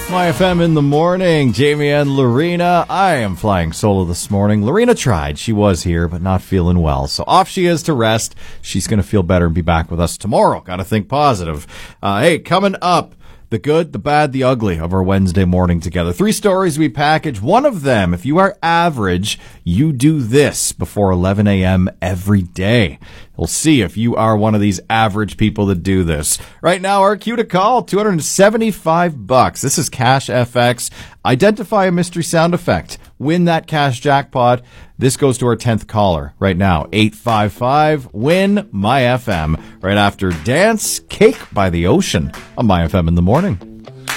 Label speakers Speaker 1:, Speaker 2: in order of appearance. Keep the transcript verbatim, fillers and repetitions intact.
Speaker 1: My F M in the morning. Jamie and Lorena. I am flying solo this morning. Lorena tried. She was here, but not feeling well. So off she is to rest. She's going to feel better and be back with us tomorrow. Got to think positive. Uh, hey, coming up, the good, the bad, the ugly of our Wednesday morning together. Three stories we package. One of them, if you are average, you do this before eleven a.m. every day. We'll see if you are one of these average people that do this. Right now, our cue to call, two hundred seventy-five bucks. This is Cash F X. Identify a mystery sound effect. Win that cash jackpot. This goes to our tenth caller right now. eight five five, win My F M. Right after Dance Cake by the Ocean on My F M in the morning.